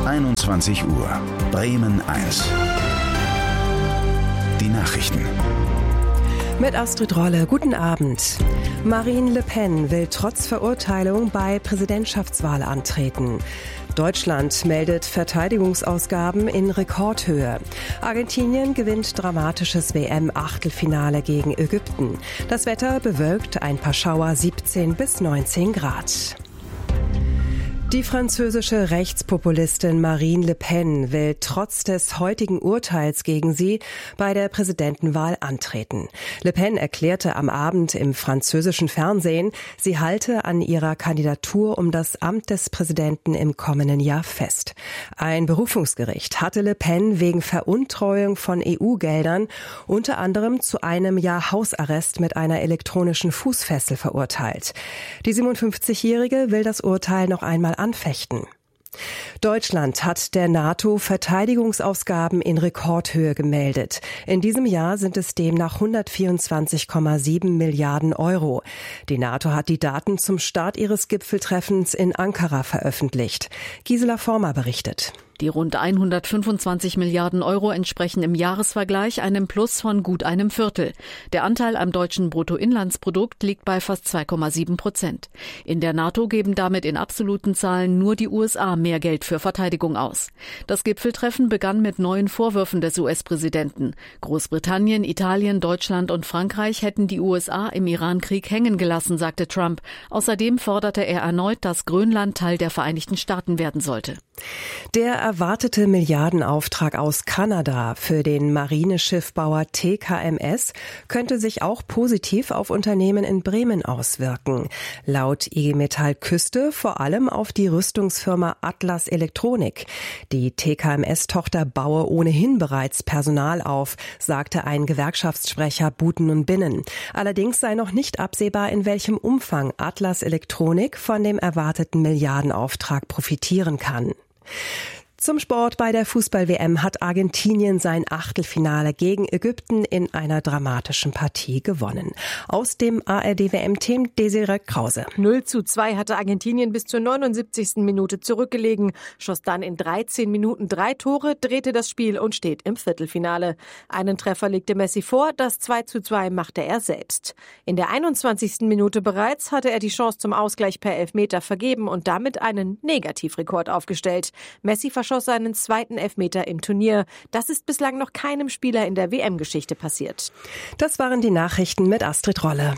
21 Uhr. Bremen 1. Die Nachrichten. Mit Astrid Rolle, guten Abend. Marine Le Pen will trotz Verurteilung bei Präsidentschaftswahl antreten. Deutschland meldet Verteidigungsausgaben in Rekordhöhe. Argentinien gewinnt dramatisches WM-Achtelfinale gegen Ägypten. Das Wetter bewölkt, ein paar Schauer, 17 bis 19 Grad. Die französische Rechtspopulistin Marine Le Pen will trotz des heutigen Urteils gegen sie bei der Präsidentenwahl antreten. Le Pen erklärte am Abend im französischen Fernsehen, sie halte an ihrer Kandidatur um das Amt des Präsidenten im kommenden Jahr fest. Ein Berufungsgericht hatte Le Pen wegen Veruntreuung von EU-Geldern unter anderem zu einem Jahr Hausarrest mit einer elektronischen Fußfessel verurteilt. Die 57-Jährige will das Urteil noch einmal anfechten. Deutschland hat der NATO Verteidigungsausgaben in Rekordhöhe gemeldet. In diesem Jahr sind es demnach 124,7 Milliarden Euro. Die NATO hat die Daten zum Start ihres Gipfeltreffens in Ankara veröffentlicht. Gisela Former berichtet. Die rund 125 Milliarden Euro entsprechen im Jahresvergleich einem Plus von gut einem Viertel. Der Anteil am deutschen Bruttoinlandsprodukt liegt bei fast 2,7%. In der NATO geben damit in absoluten Zahlen nur die USA mehr Geld für Verteidigung aus. Das Gipfeltreffen begann mit neuen Vorwürfen des US-Präsidenten. Großbritannien, Italien, Deutschland und Frankreich hätten die USA im Irankrieg hängen gelassen, sagte Trump. Außerdem forderte er erneut, dass Grönland Teil der Vereinigten Staaten werden sollte. Der erwartete Milliardenauftrag aus Kanada für den Marineschiffbauer TKMS könnte sich auch positiv auf Unternehmen in Bremen auswirken. Laut IG Metall Küste vor allem auf die Rüstungsfirma Atlas Elektronik. Die TKMS-Tochter baue ohnehin bereits Personal auf, sagte ein Gewerkschaftssprecher Buten und Binnen. Allerdings sei noch nicht absehbar, in welchem Umfang Atlas Elektronik von dem erwarteten Milliardenauftrag profitieren kann. Zum Sport: Bei der Fußball-WM hat Argentinien sein Achtelfinale gegen Ägypten in einer dramatischen Partie gewonnen. Aus dem ARD-WM-Team Desiree Krause. 0:2 hatte Argentinien bis zur 79. Minute zurückgelegen, schoss dann in 13 Minuten 3 Tore, drehte das Spiel und steht im Viertelfinale. Einen Treffer legte Messi vor, das 2:2 machte er selbst. In der 21. Minute bereits hatte er die Chance zum Ausgleich per Elfmeter vergeben und damit einen Negativrekord aufgestellt. Messi verschoss seinen zweiten Elfmeter im Turnier. Das ist bislang noch keinem Spieler in der WM-Geschichte passiert. Das waren die Nachrichten mit Astrid Rolle.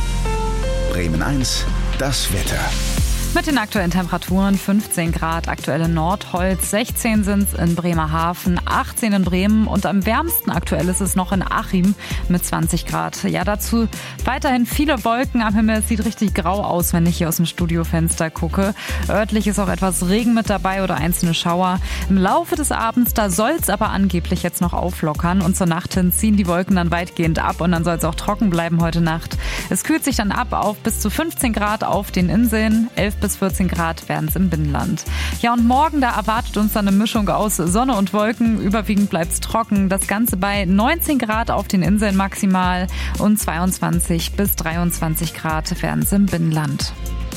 Bremen 1, das Wetter. Mit den aktuellen Temperaturen 15 Grad aktuell in Nordholz, 16 sind es in Bremerhaven, 18 in Bremen und am wärmsten aktuell ist es noch in Achim mit 20 Grad. Ja, dazu weiterhin viele Wolken am Himmel. Es sieht richtig grau aus, wenn ich hier aus dem Studiofenster gucke. Örtlich ist auch etwas Regen mit dabei oder einzelne Schauer. Im Laufe des Abends, da soll es aber angeblich jetzt noch auflockern und zur Nacht hin ziehen die Wolken dann weitgehend ab und dann soll es auch trocken bleiben heute Nacht. Es kühlt sich dann ab auf bis zu 15 Grad auf den Inseln, 11 bis 14 Grad werden es im Binnenland. Ja, und morgen, da erwartet uns dann eine Mischung aus Sonne und Wolken. Überwiegend bleibt es trocken. Das Ganze bei 19 Grad auf den Inseln maximal und 22 bis 23 Grad werden es im Binnenland.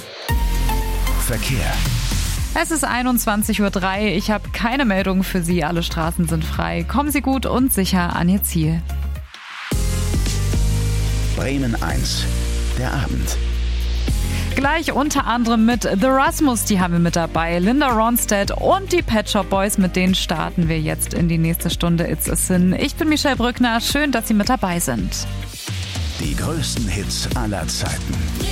Verkehr. Es ist 21:03 Uhr. Ich habe keine Meldung für Sie. Alle Straßen sind frei. Kommen Sie gut und sicher an Ihr Ziel. Bremen 1, der Abend. Gleich unter anderem mit The Rasmus, die haben wir mit dabei, Linda Ronstadt und die Pet Shop Boys, mit denen starten wir jetzt in die nächste Stunde It's a Sin. Ich bin Michelle Brückner, schön, dass Sie mit dabei sind. Die größten Hits aller Zeiten.